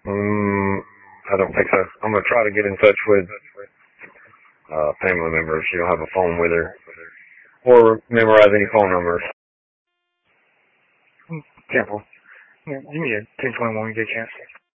Mm, I don't think so. I'm gonna try to get in touch with family member if she don't have a phone with her, or memorize any phone numbers. Example. Give me a 1021 when you get a chance.